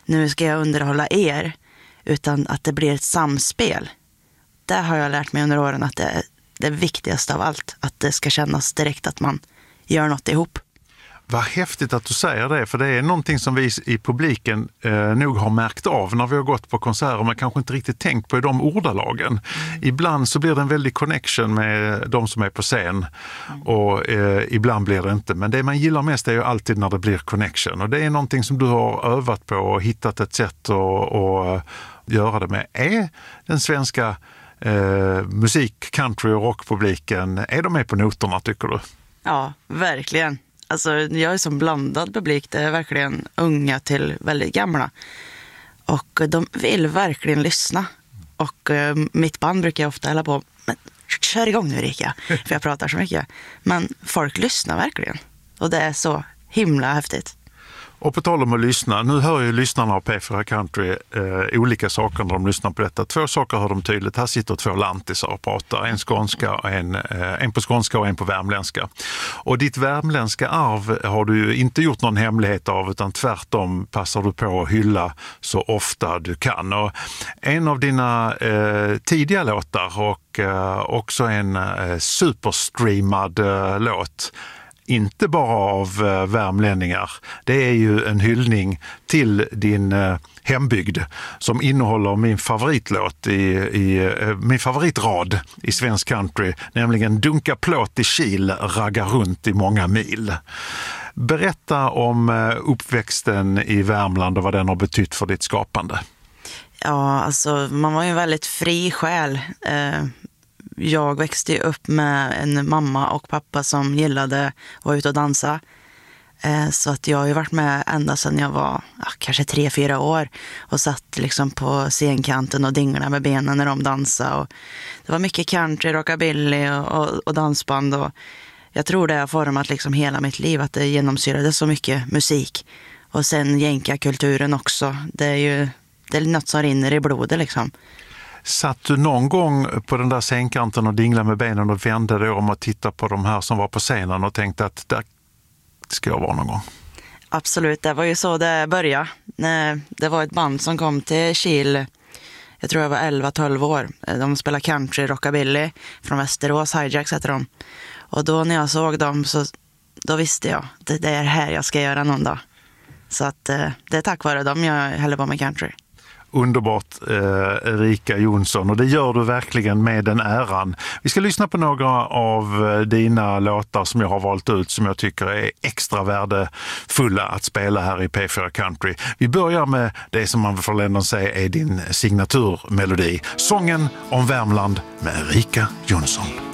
nu ska jag underhålla er, utan att det blir ett samspel. Det har jag lärt mig under åren att det är det viktigaste av allt, att det ska kännas direkt att man gör något ihop. Vad häftigt att du säger det, för det är någonting som vi i publiken nog har märkt av när vi har gått på konserter, men kanske inte riktigt tänkt på i de ordalagen. Ibland så blir det en väldig connection med de som är på scen och ibland blir det inte. Men det man gillar mest är ju alltid när det blir connection, och det är någonting som du har övat på och hittat ett sätt att göra det med. Är den svenska musik, country och rockpubliken, är de med på noterna, tycker du? Ja, verkligen. Alltså, jag är som blandad publik. Det är verkligen unga till väldigt gamla. Och de vill verkligen lyssna. Och mitt band brukar jag ofta hälla på, men kör igång nu, Erika, för jag pratar så mycket. Men folk lyssnar verkligen. Och det är så himla häftigt. Och på tal om att lyssna, nu hör ju lyssnarna av P4 Country olika saker när de lyssnar på detta. 2 saker hör de tydligt. Här sitter 2 lantisar och pratar. En skånska, en på skånska och en på värmländska. Och ditt värmländska arv har du ju inte gjort någon hemlighet av, utan tvärtom passar du på att hylla så ofta du kan. Och en av dina tidiga låtar och också en superstreamad låt, inte bara av värmlänningar. Det är ju en hyllning till din hembygd som innehåller min favoritlåt min favoritrad i svensk country, nämligen dunka plåt i Kil, ragga runt i många mil. Berätta om uppväxten i Värmland och vad den har betytt för ditt skapande. Ja, alltså man var ju en väldigt fri själ. Jag växte ju upp med en mamma och pappa som gillade att vara ute och dansa. Så att jag har ju varit med ända sedan jag var kanske 3-4 år och satt liksom på scenkanten och dinglade med benen när de dansade. Och det var mycket country, rockabilly och dansband. Och jag tror det har format liksom hela mitt liv, att det genomsyrade så mycket musik. Och sen jänkarkulturen också. Det är något som rinner i blodet liksom. Satt du någon gång på den där scenkanten och dinglade med benen och vände dig om och tittade på de här som var på scenen och tänkte att där ska jag vara någon gång? Absolut, det var ju så det började. Det var ett band som kom till Kil, jag tror jag var 11-12 år. De spelade country, rockabilly från Västerås, Hijacks heter de. Och då när jag såg dem då visste jag att det är här jag ska göra någon dag. Så att det är tack vare dem jag häller på med country. Underbart, Erika Jonsson, och det gör du verkligen med den äran. Vi ska lyssna på några av dina låtar som jag har valt ut som jag tycker är extra värdefulla att spela här i P4 Country. Vi börjar med det som man får ändå säga är din signaturmelodi, Sången om Värmland med Erika Jonsson.